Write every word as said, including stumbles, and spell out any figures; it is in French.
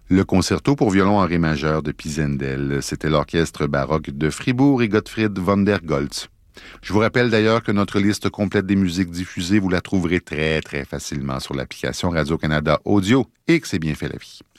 Le concerto pour violon en ré majeur de Pisendel, c'était l'orchestre baroque de Fribourg et Gottfried von der Goltz. Je vous rappelle d'ailleurs que notre liste complète des musiques diffusées, vous la trouverez très très facilement sur l'application Radio-Canada Audio et que c'est bien fait la vie.